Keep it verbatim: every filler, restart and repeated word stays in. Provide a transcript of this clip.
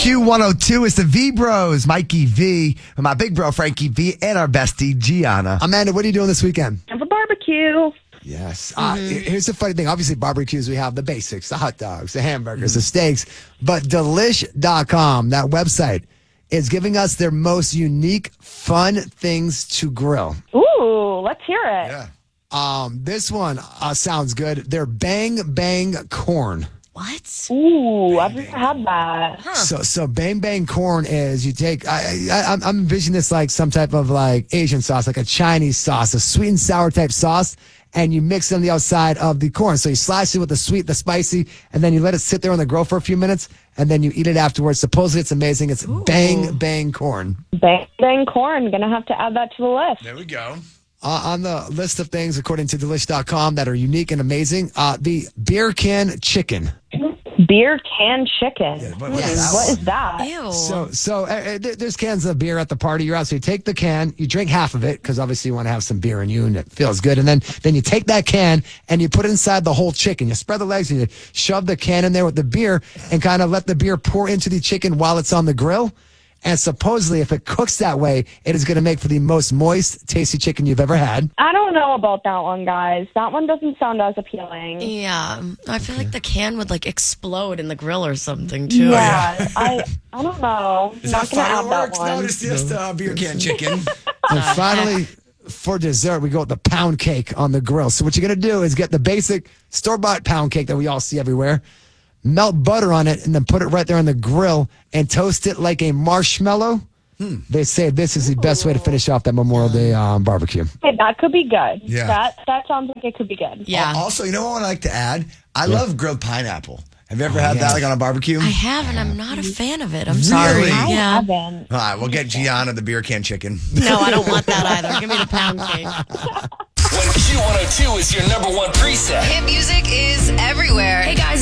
Q one oh two is the V Bros, Mikey V, and my big bro Frankie V, and our bestie Gianna. Amanda, what are you doing this weekend? Have a barbecue. Yes. Uh, here's the funny thing. Obviously, barbecues, we have the basics, the hot dogs, the hamburgers, the steaks. But delish dot com, that website, is giving us their most unique, fun things to grill. Ooh, let's hear it. Yeah. Um, this one uh, sounds good. They're Bang Bang Corn. What? Ooh, I've never had that. So, so Bang Bang Corn is you take. I, I, I'm I'm envisioning this like some type of like Asian sauce, like a Chinese sauce, a sweet and sour type sauce, and you mix it on the outside of the corn. So you slice it with the sweet, the spicy, and then you let it sit there on the grill for a few minutes, and then you eat it afterwards. Supposedly, it's amazing. It's Ooh. Bang Bang Corn. Bang Bang Corn. Gonna have to add that to the list. There we go. Uh, on the list of things, according to delish dot com, that are unique and amazing, uh, the beer can chicken. Beer can chicken. Yeah, what- what, what is is, that what one? is that? Ew. So, so uh, uh, there- there's cans of beer at the party. You're out, so you take the can, you drink half of it because obviously you want to have some beer in you, and it feels good. And then, then you take that can and you put it inside the whole chicken. You spread the legs and you shove the can in there with the beer and kind of let the beer pour into the chicken while it's on the grill. And supposedly, if it cooks that way, it is going to make for the most moist, tasty chicken you've ever had. I don't know about that one, guys. That one doesn't sound as appealing. Yeah, I feel like the can would like explode in the grill or something too. Yeah, I I don't know. Is Not that gonna add that fireworks? one. No, it's just uh, beer can chicken. And finally, for dessert, we go with the pound cake on the grill. So what you're going to do is get the basic store-bought pound cake that we all see everywhere, melt butter on it, and then put it right there on the grill and toast it like a marshmallow. Hmm. They say this is the best way to finish off that Memorial Day um, barbecue. Hey, that could be good. Yeah. That that sounds like it could be good. Yeah. Also, you know what I like to add? I love grilled pineapple. Have you ever had yeah. that like on a barbecue? I have, and I'm not a fan of it. I'm Really? sorry. I Yeah. haven't. All right, we'll get Gianna the beer can chicken. No, I don't want that either. Give me the pound cake. When Q one oh two is your number one preset. Hit music is everywhere. Hey guys,